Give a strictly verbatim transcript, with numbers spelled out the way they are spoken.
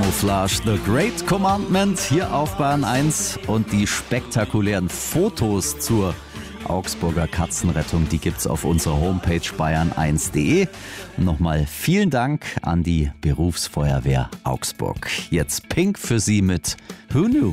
Camouflage, The Great Commandment hier auf Bayern eins und die spektakulären Fotos zur Augsburger Katzenrettung, die gibt's auf unserer Homepage bayern eins punkt de. Und nochmal vielen Dank an die Berufsfeuerwehr Augsburg. Jetzt Pink für Sie mit Who Knew?